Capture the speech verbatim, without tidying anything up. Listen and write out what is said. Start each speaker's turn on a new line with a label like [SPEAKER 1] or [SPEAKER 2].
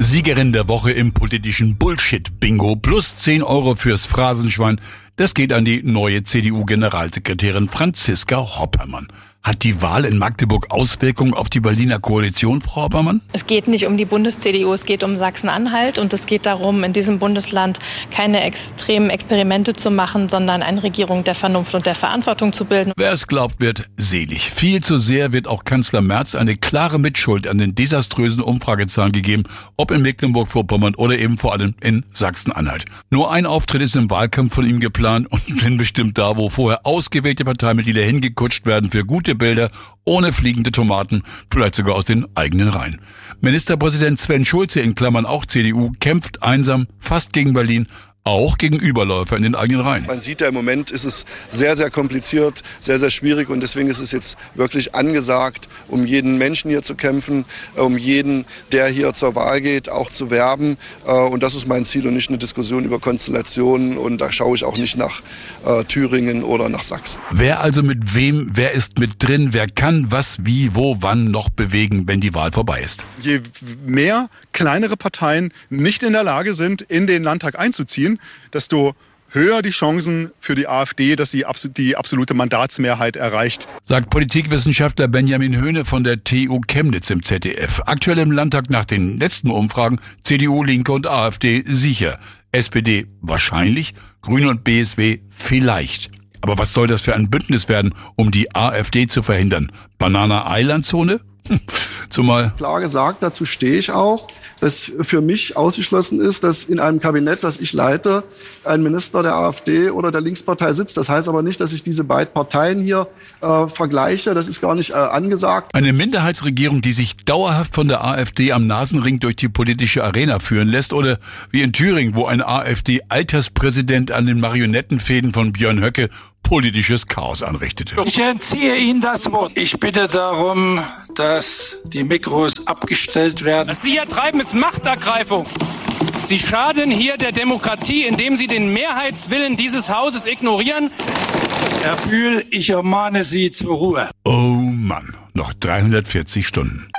[SPEAKER 1] Siegerin der Woche im politischen Bullshit-Bingo plus zehn Euro fürs Phrasenschwein. Das geht an die neue C D U-Generalsekretärin Franziska Hoppermann. Hat die Wahl in Magdeburg Auswirkungen auf die Berliner Koalition, Frau Hoppermann?
[SPEAKER 2] Es geht nicht um die Bundes-C D U, es geht um Sachsen-Anhalt und es geht darum, in diesem Bundesland keine extremen Experimente zu machen, sondern eine Regierung der Vernunft und der Verantwortung zu bilden.
[SPEAKER 1] Wer es glaubt, wird selig. Viel zu sehr wird auch Kanzler Merz eine klare Mitschuld an den desaströsen Umfragezahlen gegeben, ob in Mecklenburg-Vorpommern oder eben vor allem in Sachsen-Anhalt. Nur ein Auftritt ist im Wahlkampf von ihm geplant und wenn bestimmt da, wo vorher ausgewählte Parteimitglieder hingekutscht werden für gute Bilder, ohne fliegende Tomaten, vielleicht sogar aus den eigenen Reihen. Ministerpräsident Sven Schulze, in Klammern auch C D U, kämpft einsam fast gegen Berlin, auch gegen Überläufer in den eigenen Reihen.
[SPEAKER 3] Man sieht ja, im Moment ist es sehr, sehr kompliziert, sehr, sehr schwierig und deswegen ist es jetzt wirklich angesagt, um jeden Menschen hier zu kämpfen, um jeden, der hier zur Wahl geht, auch zu werben. Und das ist mein Ziel und nicht eine Diskussion über Konstellationen und da schaue ich auch nicht nach äh, Thüringen oder nach Sachsen.
[SPEAKER 1] Wer also mit wem, wer ist mit drin, wer kann was, wie, wo, wann noch bewegen, wenn die Wahl vorbei ist?
[SPEAKER 4] Je mehr kleinere Parteien nicht in der Lage sind, in den Landtag einzuziehen, desto höher die Chancen für die AfD, dass sie die absolute Mandatsmehrheit erreicht.
[SPEAKER 1] Sagt Politikwissenschaftler Benjamin Höhne von der T U Chemnitz im Z D F. Aktuell im Landtag nach den letzten Umfragen C D U, Linke und AfD sicher. S P D wahrscheinlich, Grüne und B S W vielleicht. Aber was soll das für ein Bündnis werden, um die AfD zu verhindern? Banana-Eiland-Zone? Zumal
[SPEAKER 3] klar gesagt, dazu stehe ich auch, dass für mich ausgeschlossen ist, dass in einem Kabinett, das ich leite, ein Minister der AfD oder der Linkspartei sitzt. Das heißt aber nicht, dass ich diese beiden Parteien hier äh, vergleiche. Das ist gar nicht äh, angesagt.
[SPEAKER 1] Eine Minderheitsregierung, die sich dauerhaft von der AfD am Nasenring durch die politische Arena führen lässt oder wie in Thüringen, wo ein AfD-Alterspräsident an den Marionettenfäden von Björn Höcke politisches Chaos anrichtete.
[SPEAKER 5] Ich entziehe Ihnen das Wort. Ich bitte darum, dass die Mikros abgestellt werden.
[SPEAKER 6] Was Sie hier treiben, ist Machtergreifung. Sie schaden hier der Demokratie, indem Sie den Mehrheitswillen dieses Hauses ignorieren.
[SPEAKER 5] Herr Bühl, ich ermahne Sie zur Ruhe.
[SPEAKER 1] Oh Mann, noch dreihundertvierzig Stunden.